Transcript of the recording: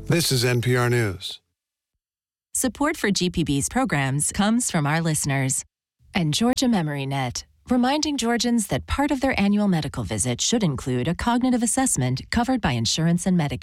This is NPR News. Support for GPB's programs comes from our listeners and Georgia Memory Net, reminding Georgians that part of their annual medical visit should include a cognitive assessment covered by insurance and Medicaid.